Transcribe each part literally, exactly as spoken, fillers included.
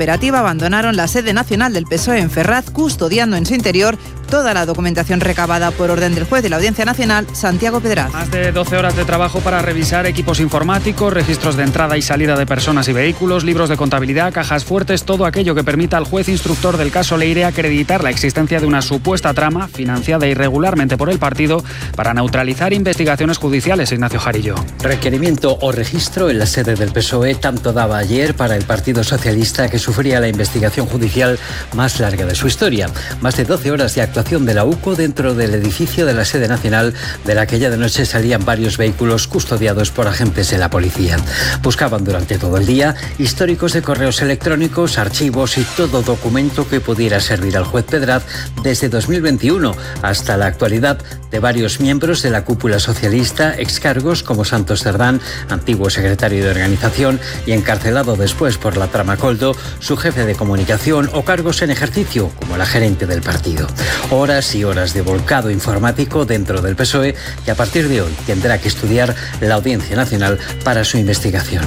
operativa abandonaron la sede nacional del P S O E en Ferraz, custodiando en su interior toda la documentación recabada por orden del juez de la Audiencia Nacional, Santiago Pedraz. Más de doce horas de trabajo para revisar equipos informáticos, registros de entrada y salida de personas y vehículos, libros de contabilidad, cajas fuertes, todo aquello que permita al juez instructor del caso Leire acreditar la existencia de una supuesta trama financiada irregularmente por el partido para neutralizar investigaciones judiciales. Ignacio Jarillo. Requerimiento o registro en la sede del P S O E tanto daba ayer para el Partido Socialista, que sufría la investigación judicial más larga de su historia. Más de doce horas de actuación de la U C O dentro del edificio de la sede nacional, de la que ya de noche salían varios vehículos custodiados por agentes de la policía. Buscaban durante todo el día históricos de correos electrónicos, archivos y todo documento que pudiera servir al juez Pedraz desde dos mil veintiuno hasta la actualidad de varios miembros de la cúpula socialista, excargos como Santos Cerdán, antiguo secretario de organización y encarcelado después por la trama Coldo, su jefe de comunicación, o cargos en ejercicio como la gerente del partido. Horas y horas de volcado informático dentro del P S O E, que a partir de hoy tendrá que estudiar la Audiencia Nacional para su investigación.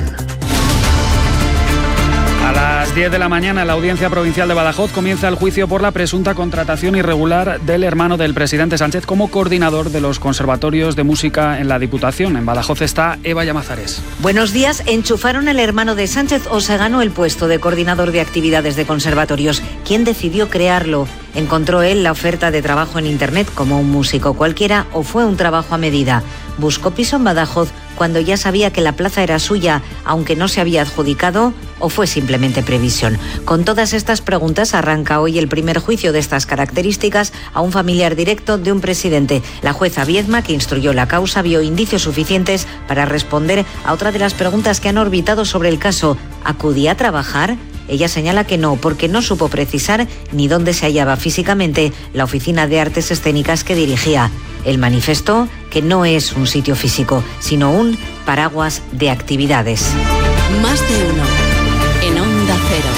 A las diez de la mañana, la Audiencia Provincial de Badajoz comienza el juicio por la presunta contratación irregular del hermano del presidente Sánchez como coordinador de los conservatorios de música en la Diputación. En Badajoz está Eva Llamazares. Buenos días. ¿Enchufaron el hermano de Sánchez o se ganó el puesto de coordinador de actividades de conservatorios? ¿Quién decidió crearlo? ¿Encontró él la oferta de trabajo en Internet como un músico cualquiera o fue un trabajo a medida? ¿Buscó piso en Badajoz cuando ya sabía que la plaza era suya, aunque no se había adjudicado, o fue simplemente previsión? Con todas estas preguntas arranca hoy el primer juicio de estas características a un familiar directo de un presidente. La jueza Viedma, que instruyó la causa, vio indicios suficientes para responder a otra de las preguntas que han orbitado sobre el caso. ¿Acudía a trabajar? Ella señala que no, porque no supo precisar ni dónde se hallaba físicamente la oficina de artes escénicas que dirigía. Él manifestó que no es un sitio físico, sino un paraguas de actividades. Más de uno en Onda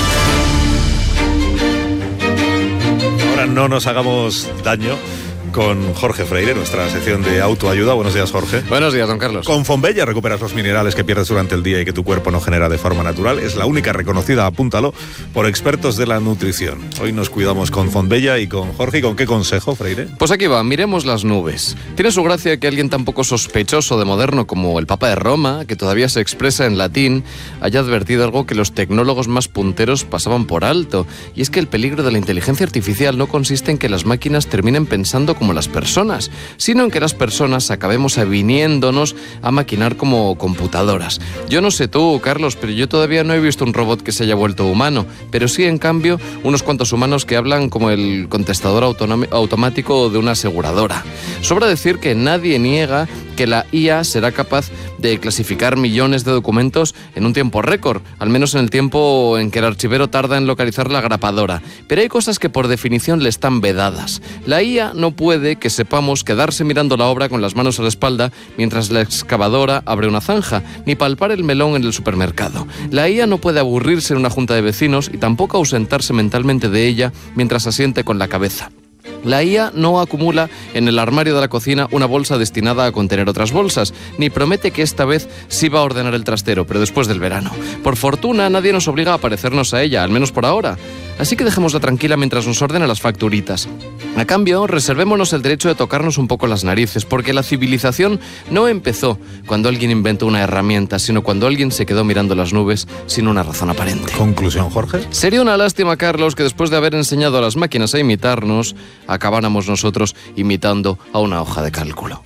Cero. Ahora no nos hagamos daño con Jorge Freire, nuestra sección de autoayuda. Buenos días, Jorge. Buenos días, don Carlos. Con Fonbella recuperas los minerales que pierdes durante el día y que tu cuerpo no genera de forma natural. Es la única reconocida, apúntalo, por expertos de la nutrición. Hoy nos cuidamos con Fonbella y con Jorge. ¿Y con qué consejo, Freire? Pues aquí va, miremos las nubes. Tiene su gracia que alguien tan poco sospechoso de moderno como el Papa de Roma, que todavía se expresa en latín, haya advertido algo que los tecnólogos más punteros pasaban por alto. Y es que el peligro de la inteligencia artificial no consiste en que las máquinas terminen pensando como como las personas, sino en que las personas acabemos aviniéndonos a maquinar como computadoras. Yo no sé tú, Carlos, pero yo todavía no he visto un robot que se haya vuelto humano, pero sí, en cambio, unos cuantos humanos que hablan como el contestador automático de una aseguradora. Sobra decir que nadie niega que la I A será capaz de clasificar millones de documentos en un tiempo récord, al menos en el tiempo en que el archivero tarda en localizar la grapadora. Pero hay cosas que por definición le están vedadas. La I A no puede, que sepamos, quedarse mirando la obra con las manos a la espalda mientras la excavadora abre una zanja, ni palpar el melón en el supermercado. La I A no puede aburrirse en una junta de vecinos y tampoco ausentarse mentalmente de ella mientras asiente con la cabeza. La I A no acumula en el armario de la cocina una bolsa destinada a contener otras bolsas, ni promete que esta vez sí va a ordenar el trastero, pero después del verano. Por fortuna, nadie nos obliga a parecernos a ella, al menos por ahora. Así que dejémosla tranquila mientras nos ordena las facturitas. A cambio, reservémonos el derecho de tocarnos un poco las narices, porque la civilización no empezó cuando alguien inventó una herramienta, sino cuando alguien se quedó mirando las nubes sin una razón aparente. ¿Conclusión, Jorge? Sería una lástima, Carlos, que después de haber enseñado a las máquinas a imitarnos, acabáramos nosotros imitando a una hoja de cálculo.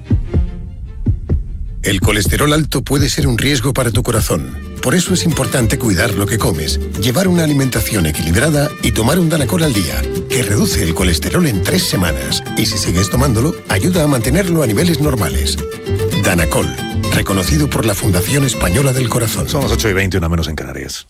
El colesterol alto puede ser un riesgo para tu corazón. Por eso es importante cuidar lo que comes, llevar una alimentación equilibrada y tomar un Danacol al día, que reduce el colesterol en tres semanas. Y si sigues tomándolo, ayuda a mantenerlo a niveles normales. Danacol, reconocido por la Fundación Española del Corazón. Son las ocho y veinte, una menos en Canarias.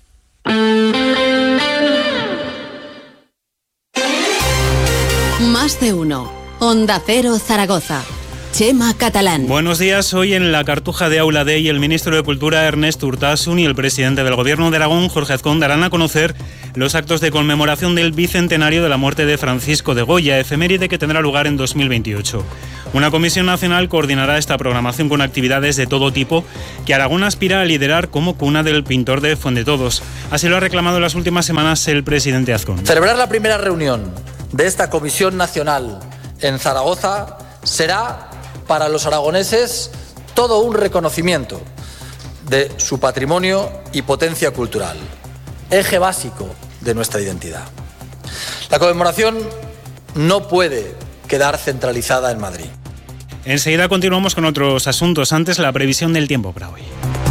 Más de uno. Onda Cero Zaragoza. Chema Catalán. Buenos días. Hoy en la Cartuja de Aula Dei, el ministro de Cultura, Ernest Urtasun, y el presidente del Gobierno de Aragón, Jorge Azcón, darán a conocer los actos de conmemoración del bicentenario de la muerte de Francisco de Goya, efeméride que tendrá lugar en dos mil veintiocho. Una comisión nacional coordinará esta programación con actividades de todo tipo que Aragón aspira a liderar como cuna del pintor de Fuendetodos. Así lo ha reclamado en las últimas semanas el presidente Azcón. Celebrar la primera reunión de esta comisión nacional en Zaragoza será para los aragoneses todo un reconocimiento de su patrimonio y potencia cultural, eje básico de nuestra identidad. La conmemoración no puede quedar centralizada en Madrid. Enseguida continuamos con otros asuntos. Antes, la previsión del tiempo para hoy.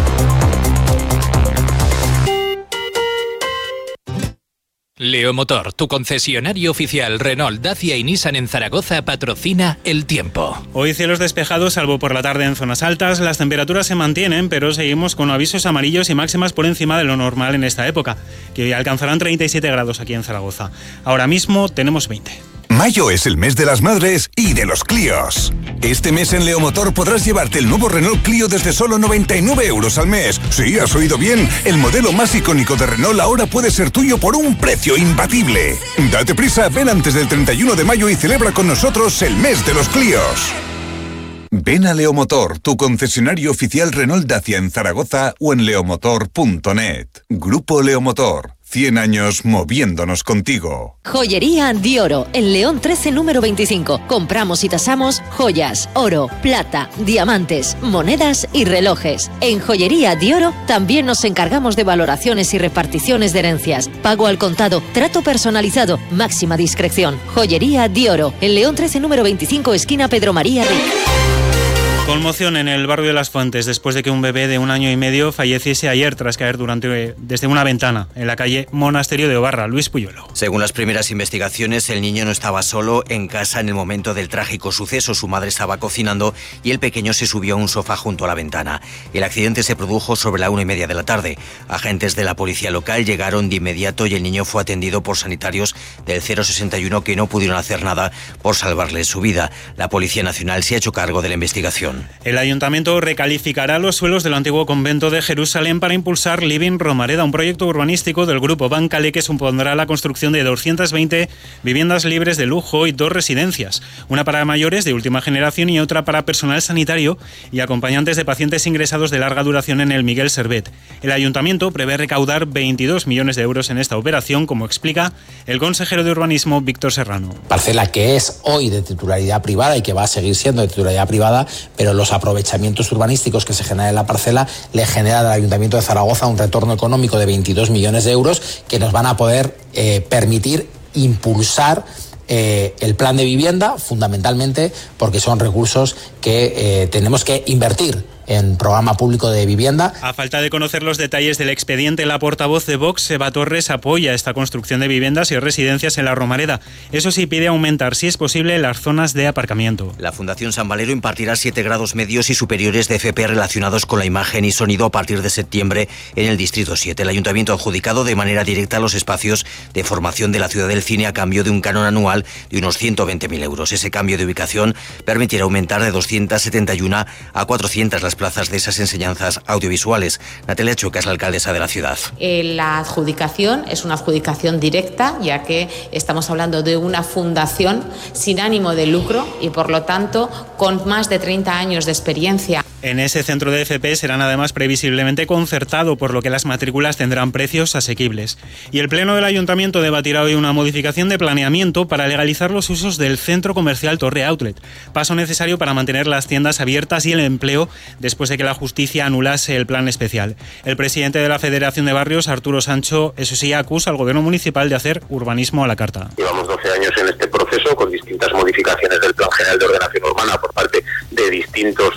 Leomotor, tu concesionario oficial Renault, Dacia y Nissan en Zaragoza, patrocina el tiempo. Hoy cielos despejados, salvo por la tarde en zonas altas. Las temperaturas se mantienen, pero seguimos con avisos amarillos y máximas por encima de lo normal en esta época, que alcanzarán treinta y siete grados aquí en Zaragoza. Ahora mismo tenemos veinte. Mayo es el mes de las madres y de los Clios. Este mes en Leomotor podrás llevarte el nuevo Renault Clio desde solo noventa y nueve euros al mes. Sí, has oído bien. El modelo más icónico de Renault ahora puede ser tuyo por un precio imbatible. Date prisa, ven antes del treinta y uno de mayo y celebra con nosotros el mes de los Clios. Ven a Leomotor, tu concesionario oficial Renault Dacia en Zaragoza o en leomotor punto net. Grupo Leomotor. cien años moviéndonos contigo. Joyería Dioro, en León trece, número veinticinco. Compramos y tasamos joyas, oro, plata, diamantes, monedas y relojes. En Joyería Dioro también nos encargamos de valoraciones y reparticiones de herencias. Pago al contado, trato personalizado, máxima discreción. Joyería Dioro, en León trece, número veinticinco, esquina Pedro María Ric. Conmoción en el barrio de Las Fuentes después de que un bebé de un año y medio falleciese ayer tras caer durante, desde una ventana en la calle Monasterio de Obarra. Luis Puyuelo. Según las primeras investigaciones, el niño no estaba solo en casa en el momento del trágico suceso. Su madre estaba cocinando y el pequeño se subió a un sofá junto a la ventana. El accidente se produjo sobre la una y media de la tarde. Agentes de la policía local llegaron de inmediato y el niño fue atendido por sanitarios del cero sesenta y uno que no pudieron hacer nada por salvarle su vida. La Policía Nacional se ha hecho cargo de la investigación. El ayuntamiento recalificará los suelos del antiguo convento de Jerusalén para impulsar Living Romareda, un proyecto urbanístico del grupo Bancale que supondrá la construcción de doscientas veinte viviendas libres de lujo y dos residencias, una para mayores de última generación y otra para personal sanitario y acompañantes de pacientes ingresados de larga duración en el Miguel Servet. El ayuntamiento prevé recaudar veintidós millones de euros en esta operación, como explica el consejero de urbanismo Víctor Serrano. Parcela que es hoy de titularidad privada y que va a seguir siendo de titularidad privada, pero los aprovechamientos urbanísticos que se generan en la parcela le generan al Ayuntamiento de Zaragoza un retorno económico de veintidós millones de euros que nos van a poder eh, permitir impulsar eh, el plan de vivienda, fundamentalmente porque son recursos que eh, tenemos que invertir en programa público de vivienda. A falta de conocer los detalles del expediente, la portavoz de Vox, Eva Torres, apoya esta construcción de viviendas y residencias en la Romareda. Eso sí, pide aumentar, si es posible, las zonas de aparcamiento. La Fundación San Valero impartirá siete grados medios y superiores de F P relacionados con la imagen y sonido a partir de septiembre en el Distrito siete. El Ayuntamiento ha adjudicado de manera directa los espacios de formación de la Ciudad del Cine a cambio de un canon anual de unos ciento veinte mil euros. Ese cambio de ubicación permitirá aumentar de doscientas setenta y una a cuatrocientas las plazas de esas enseñanzas audiovisuales. Natalia Chuca es la alcaldesa de la ciudad. Eh, la adjudicación es una adjudicación directa, ya que estamos hablando de una fundación sin ánimo de lucro y, por lo tanto, con más de treinta años de experiencia. En ese centro de F P serán además previsiblemente concertado, por lo que las matrículas tendrán precios asequibles. Y el Pleno del Ayuntamiento debatirá hoy una modificación de planeamiento para legalizar los usos del centro comercial Torre Outlet, paso necesario para mantener las tiendas abiertas y el empleo después de que la justicia anulase el plan especial. El presidente de la Federación de Barrios, Arturo Sancho, eso sí, acusa al gobierno municipal de hacer urbanismo a la carta. Llevamos doce años en este proceso con distintas modificaciones del Plan General de Ordenación Urbana por parte de distintos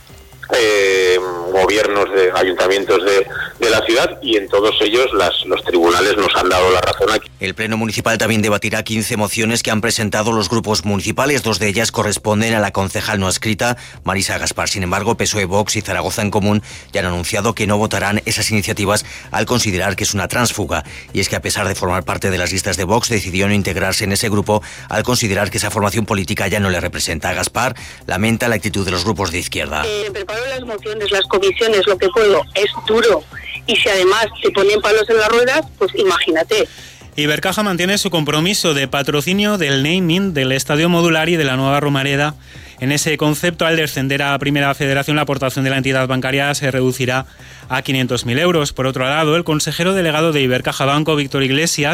Eh, gobiernos de ayuntamientos de, de la ciudad, y en todos ellos las, los tribunales nos han dado la razón aquí. El Pleno Municipal también debatirá quince mociones que han presentado los grupos municipales. Dos de ellas corresponden a la concejal no adscrita Marisa Gaspar. Sin embargo, P S O E, Vox y Zaragoza en Común ya han anunciado que no votarán esas iniciativas al considerar que es una tránsfuga. Y es que, a pesar de formar parte de las listas de Vox, decidió no integrarse en ese grupo al considerar que esa formación política ya no le representa. Gaspar lamenta la actitud de los grupos de izquierda. Eh, las mociones, las comisiones, lo que puedo, es duro, y si además te ponen palos en las ruedas, pues imagínate. Ibercaja mantiene su compromiso de patrocinio del naming del Estadio Modular y de la nueva Romareda En ese concepto, al descender a Primera Federación, la aportación de la entidad bancaria se reducirá a quinientos mil euros. Por otro lado, el consejero delegado de Ibercaja Banco, Víctor Iglesias,